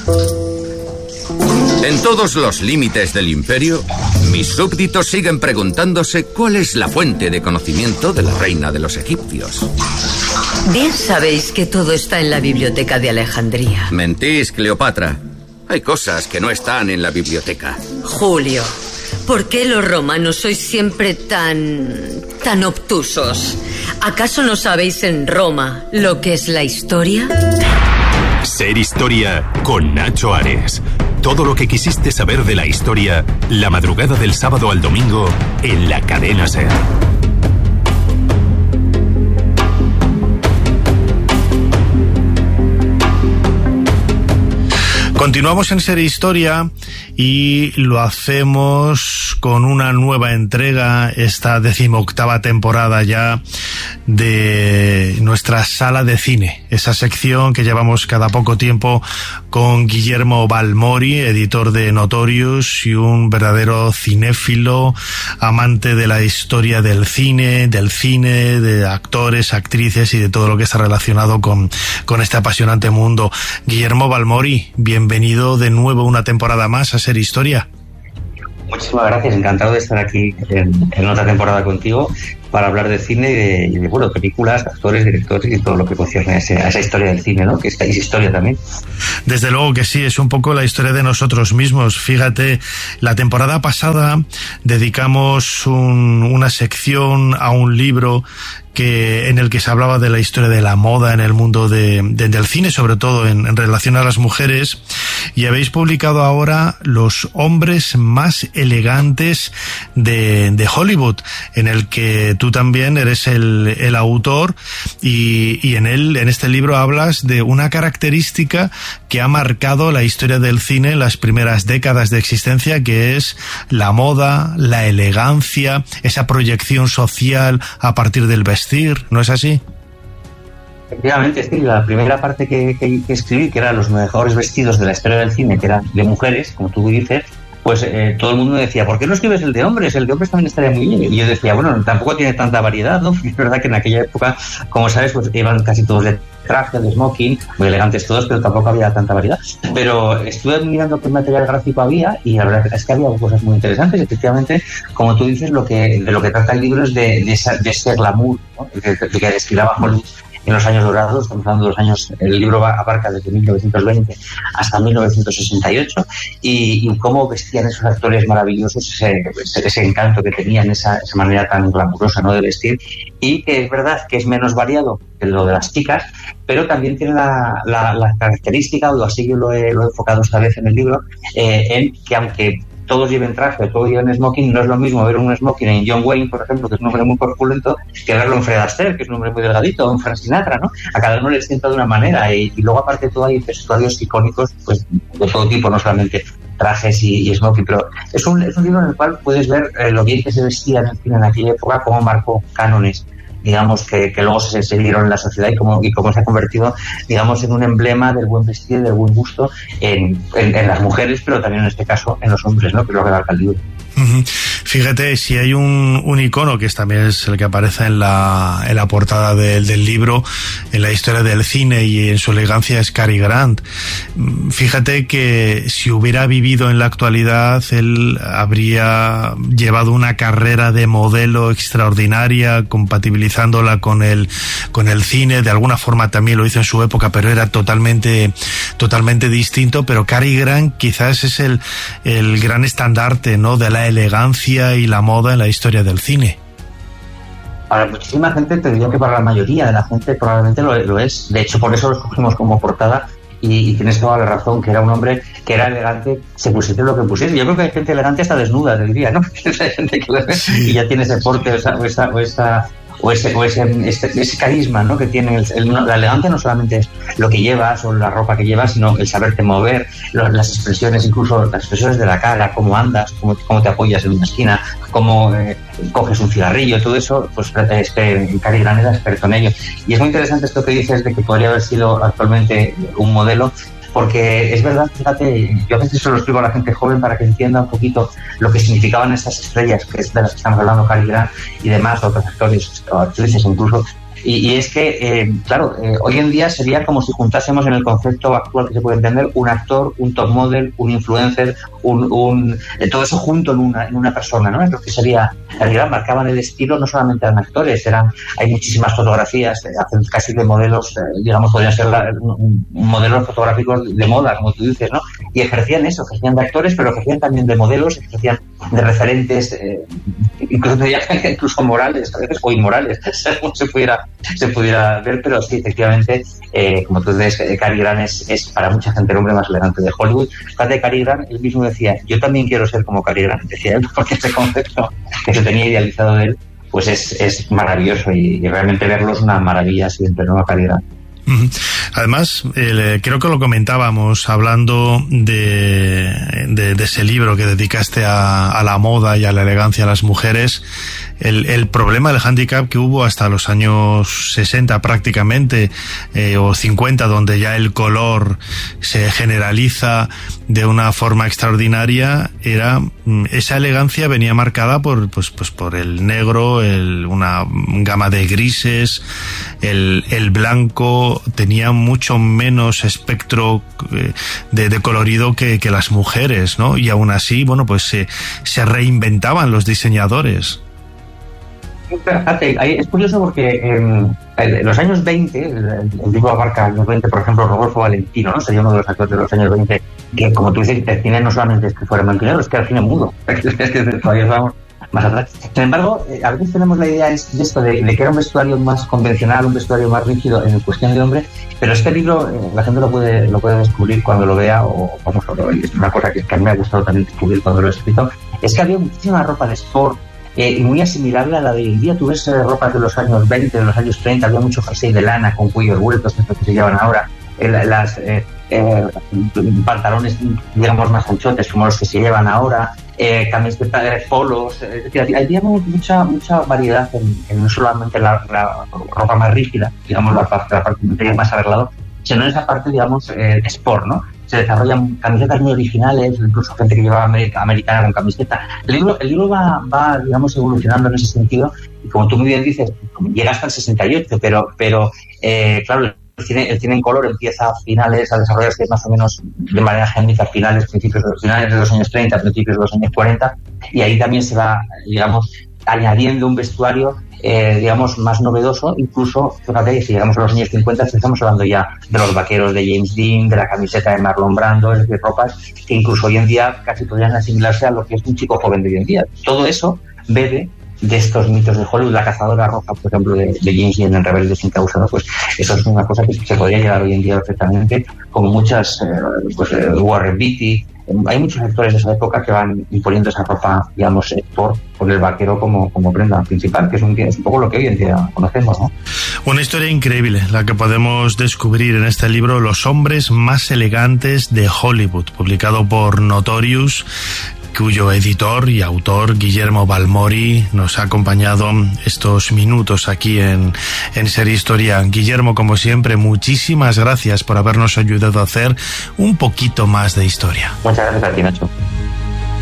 En todos los límites del imperio, mis súbditos siguen preguntándose cuál es la fuente de conocimiento de la reina de los egipcios. Bien sabéis que todo está en la biblioteca de Alejandría. Mentís, Cleopatra. Hay cosas que no están en la biblioteca. Julio, ¿por qué los romanos sois siempre tan obtusos? ¿Acaso no sabéis en Roma lo que es la historia? Ser Historia con Nacho Ares. Todo lo que quisiste saber de la historia, la madrugada del sábado al domingo en la cadena SER. Continuamos en Ser Historia y lo hacemos con una nueva entrega, esta 18ª temporada ya de nuestra sala de cine, esa sección que llevamos cada poco tiempo con Guillermo Balmori, editor de Notorious y un verdadero cinéfilo, amante de la historia del cine, de actores, actrices y de todo lo que está relacionado con este apasionante mundo. Guillermo Balmori, bienvenido de nuevo una temporada más a Ser Historia. Muchísimas gracias, encantado de estar aquí en otra temporada contigo para hablar de cine y de películas, actores, directores y todo lo que concierne a esa historia del cine, ¿no? Que es historia también. Desde luego que sí, es un poco la historia de nosotros mismos. Fíjate, la temporada pasada dedicamos una sección a un libro en el que se hablaba de la historia de la moda en el mundo del cine, sobre todo en relación a las mujeres, y habéis publicado ahora Los hombres más elegantes de Hollywood, en el que tú también eres el autor, y en este libro hablas de una característica que ha marcado la historia del cine en las primeras décadas de existencia, que es la moda, la elegancia, esa proyección social a partir del vestir, ¿no es así? Efectivamente, es que la primera parte que escribí, que eran los mejores vestidos de la historia del cine, que eran de mujeres, como tú dices, pues todo el mundo me decía, ¿por qué no escribes el de hombres? El de hombres también estaría muy bien. Y yo decía, bueno, tampoco tiene tanta variedad, ¿no? Es verdad que en aquella época, como sabes, pues iban casi todos de traje, de smoking, muy elegantes todos, pero tampoco había tanta variedad. Pero estuve mirando qué material gráfico había y la verdad es que había cosas muy interesantes. Efectivamente, como tú dices, de lo que trata el libro es de ese glamour, ¿no? que destilaba Hollywood en los años dorados. Estamos hablando de los años, el libro abarca desde 1920 hasta 1968, y cómo vestían esos actores maravillosos, ese encanto que tenían, esa manera tan glamurosa, ¿no?, de vestir, y que es verdad que es menos variado que lo de las chicas, pero también tiene la característica, o así yo lo he enfocado esta vez en el libro, en que aunque todos lleven traje, todos lleven smoking, no es lo mismo ver un smoking en John Wayne, por ejemplo, que es un hombre muy corpulento, que verlo en Fred Astaire, que es un hombre muy delgadito, o en Frank Sinatra, ¿no? A cada uno les sienta de una manera, y luego aparte de todo hay vestuarios icónicos, pues de todo tipo, no solamente trajes y smoking, pero es un libro en el cual puedes ver lo bien que se vestía en el cine en aquella época, cómo marcó cánones, digamos, que luego se seguidieron en la sociedad, y cómo se ha convertido, digamos, en un emblema del buen vestir, del buen gusto en las mujeres, pero también en este caso en los hombres, ¿no?, que es lo que abarca el libro. Fíjate, si hay un icono que también es el que aparece en la portada del libro, en la historia del cine y en su elegancia, es Cary Grant. Fíjate que si hubiera vivido en la actualidad, él habría llevado una carrera de modelo extraordinaria, compatibilizándola con el cine. De alguna forma también lo hizo en su época, pero era totalmente distinto. Pero Cary Grant quizás es el gran estandarte, ¿no?, de la elegancia y la moda en la historia del cine. Para muchísima gente, te digo que para la mayoría de la gente probablemente lo es. De hecho, por eso lo escogimos como portada, y tienes toda la razón, que era un hombre que era elegante, se pusiese lo que pusiese. Yo creo que hay gente elegante hasta desnuda, te diría, ¿no? Hay gente que y ya tiene ese porte o ese carisma, ¿no?, que tiene la elegancia. No solamente es lo que llevas o la ropa que llevas, sino el saberte mover, las expresiones, incluso las expresiones de la cara, cómo andas, cómo te apoyas en una esquina, cómo coges un cigarrillo, todo eso, pues Cary Grant era experto en ello. Y es muy interesante esto que dices de que podría haber sido actualmente un modelo, porque es verdad, fíjate, yo a veces se lo explico a la gente joven para que entienda un poquito lo que significaban esas estrellas, que es de las que estamos hablando, Cary Grant y demás, otros actores o actrices incluso, Y es que, claro, hoy en día sería como si juntásemos en el concepto actual que se puede entender un actor, un top model, un influencer, todo eso junto en una persona, ¿no? Es lo que sería, en realidad marcaban el estilo, no solamente eran actores, hay muchísimas fotografías, hacen casi de modelos, digamos, podrían ser modelos fotográficos de moda, como tú dices, ¿no? Y ejercían eso, ejercían de actores, pero ejercían también de modelos, ejercían de referentes, incluso morales, a veces, o inmorales, según se pudiera ver, pero sí, efectivamente, como tú dices, Cary Grant es para mucha gente el hombre más elegante de Hollywood. Fíjate, Cary Grant, él mismo decía, yo también quiero ser como Cary Grant, decía él, porque ese concepto que se tenía idealizado de él, pues es maravilloso, y realmente verlo es una maravilla siempre, ¿no? A Cary Grant. Además, creo que lo comentábamos hablando de ese libro que dedicaste a la moda y a la elegancia a las mujeres. El problema del hándicap que hubo hasta los años 60 prácticamente, o 50, donde ya el color se generaliza de una forma extraordinaria, esa elegancia venía marcada por el negro, una gama de grises, el blanco tenía mucho menos espectro de colorido que las mujeres, ¿no? Y aún así, bueno, pues se reinventaban los diseñadores. Fíjate, es curioso porque en los años 20, el libro abarca años 20, por ejemplo, Rodolfo Valentino, ¿no? Sería uno de los actores de los años 20, que, como tú dices, el cine no solamente es que fuera blanco y negro, es que era cine mudo, es que todavía vamos más atrás. Sin embargo, a veces tenemos la idea de esto de que era un vestuario más convencional, un vestuario más rígido en cuestión de hombre, pero este libro la gente lo puede descubrir cuando lo vea, o vamos, es una cosa que a mí me ha gustado también descubrir cuando lo he escrito, es que había muchísima ropa de sport, muy asimilable a la de hoy en día. Tú ves ropa de los años 20, de los años 30, había mucho jersey de lana con cuellos vueltos, estos que se llevan ahora, pantalones, digamos, más anchotes como los que se llevan ahora, camisetas de polos, había mucha variedad en no solamente la ropa más rígida, digamos, la parte más arreglada, sino en esa parte, digamos, sport, ¿no? Se desarrollan camisetas muy originales, incluso gente que llevaba americana con camiseta. El libro va, digamos, evolucionando en ese sentido, y como tú muy bien dices, llega hasta el 68, pero claro, el cine en color empieza a desarrollarse más o menos de manera genérica finales de los años 30, principios de los años 40, y ahí también se va, digamos, añadiendo un vestuario digamos, más novedoso. Incluso, fíjate, si llegamos a los años 50, estamos hablando ya de los vaqueros de James Dean, de la camiseta de Marlon Brando, es decir, ropas que incluso hoy en día casi podrían asimilarse a lo que es un chico joven de hoy en día. Todo eso bebe de estos mitos de Hollywood. La cazadora roja, por ejemplo, de James Dean en Rebelde sin causa, ¿no? Pues eso es una cosa que se podría llegar hoy en día perfectamente, como muchas, Warren Beatty. Hay muchos actores de esa época que van imponiendo esa ropa, digamos, por el vaquero como prenda principal, que es un poco lo que hoy en día conocemos, ¿no? Una historia increíble, la que podemos descubrir en este libro, Los hombres más elegantes de Hollywood, publicado por Notorious, cuyo editor y autor, Guillermo Balmori, nos ha acompañado estos minutos aquí en Ser Historia. Guillermo, como siempre, muchísimas gracias por habernos ayudado a hacer un poquito más de historia. Muchas gracias a ti, Nacho.